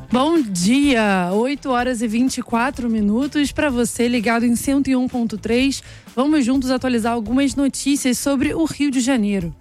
Bom dia, 8 horas e 24 minutos para você ligado em 101.3. Vamos juntos atualizar algumas notícias sobre o Rio de Janeiro.